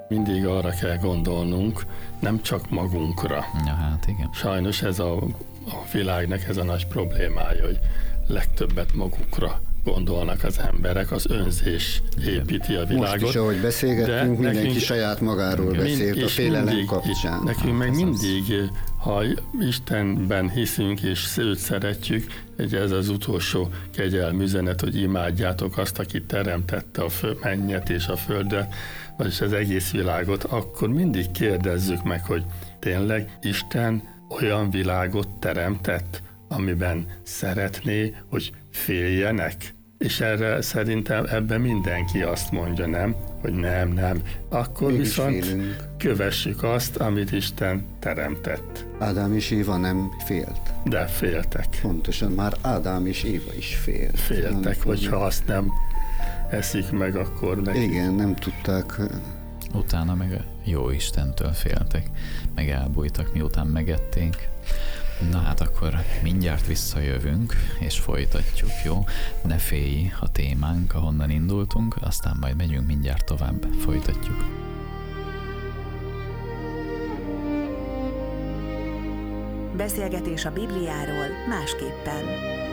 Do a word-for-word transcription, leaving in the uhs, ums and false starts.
Mindig arra kell gondolnunk, nem csak magunkra. Ja, hát igen. Sajnos ez a, a világnak ez a nagy problémája, hogy legtöbbet magukra gondolnak az emberek, az önzés építi a világot. Most is, ahogy beszélgettünk, mindenki nekünk, saját magáról beszélt a félelem mindig, kapcsán. Nekünk meg ez mindig, ha Istenben hiszünk és őt szeretjük, hogy ez az utolsó kegyelmű üzenet, hogy imádjátok azt, aki teremtette a föl, mennyet és a földet, vagyis az egész világot, akkor mindig kérdezzük meg, hogy tényleg Isten olyan világot teremtett, amiben szeretné, hogy féljenek? És erre szerintem ebben mindenki azt mondja, nem? Hogy nem, nem. Akkor Mégis viszont félünk. kövessük azt, amit Isten teremtett. Ádám és Éva nem félt. De féltek. Pontosan, már Ádám és Éva is félt. Féltek, Amikor hogyha azt nem eszik meg, akkor neki. Igen, nem tudták. Utána meg a jó Istentől féltek, meg elbújtak, miután megették. Na hát akkor mindjárt visszajövünk, és folytatjuk, jó? Ne félj a témánk, ahonnan indultunk, aztán majd megyünk mindjárt tovább, folytatjuk. Beszélgetés a Bibliáról másképpen.